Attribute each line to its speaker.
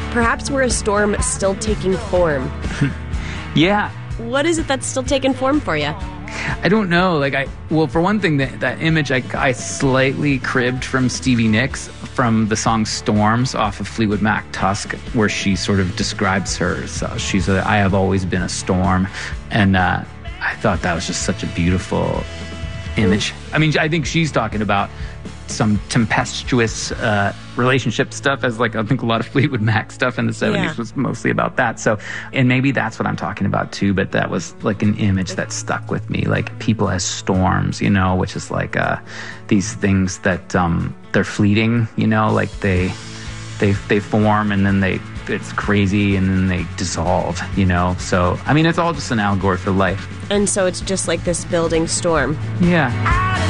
Speaker 1: perhaps we're a storm still taking form.
Speaker 2: Yeah.
Speaker 1: What is it that's still taking form for you?
Speaker 2: I don't know. Well, for one thing, that image I slightly cribbed from Stevie Nicks from the song Storms off of Fleetwood Mac Tusk, where she sort of describes her. So I have always been a storm. And I thought that was just such a beautiful image. I mean, I think she's talking about some tempestuous relationship stuff, as I think a lot of Fleetwood Mac stuff in the 70s was mostly about that. So, and maybe that's what I'm talking about too, but that was an image that stuck with me, people as storms, which is these things that they're fleeting, they form and then it's crazy and then they dissolve, So, I mean, it's all just an allegory for life.
Speaker 1: And so it's just like this building storm.
Speaker 2: Yeah.